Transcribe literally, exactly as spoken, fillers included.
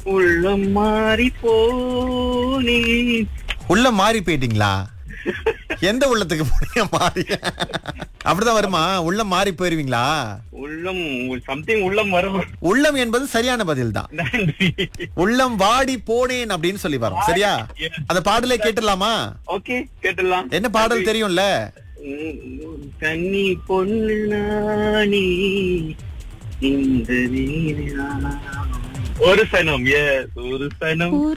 உள்ளம் மாறி போனே. உள்ள மாறி போயிட்டீங்களா? எந்த உள்ளத்துக்கு போறீங்க மாறி? அப்படிதான் வருமா? உள்ளம் மாறி போயிருவீங்களா? உள்ளம் சம்திங் உள்ளம் வரும். உள்ளம் என்பது சரியான பதில் தான். நன்றி. உள்ளம் வாடி போனேன் அப்படின்னு சொல்லி வரும். சரியா? அந்த பாடலை கேட்டுடலாமா? ஓகே, கேட்டுடலாம். என்ன பாடல் தெரியும்ல? கன்னி பொண்ணு நானே இந்த நீரா. ஒரு சனம். எஸ், ஒரு சனம்.